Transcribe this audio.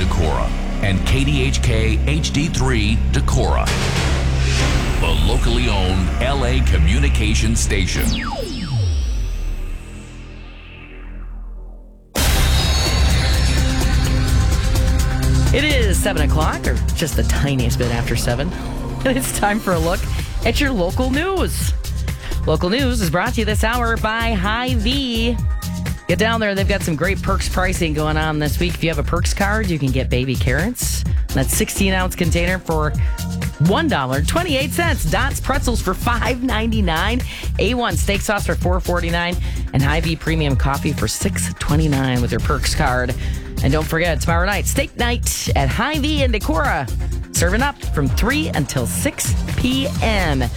Decorah and KDHK HD3 Decorah, the locally owned LA communication station. It is 7 o'clock, or just the tiniest bit after 7. And it's time for a look at your local news. Local news is brought to you this hour by Hy-Vee. Get down there. They've got some great Perks pricing going on this week. If you have a Perks card, you can get baby carrots. That 16-ounce container for $1.28. Dots pretzels for $5.99. A1 steak sauce for $4.49. And Hy-Vee premium coffee for $6.29 with your Perks card. And don't forget, tomorrow night, steak night at Hy-Vee in Decorah. Serving up from 3 until 6 p.m.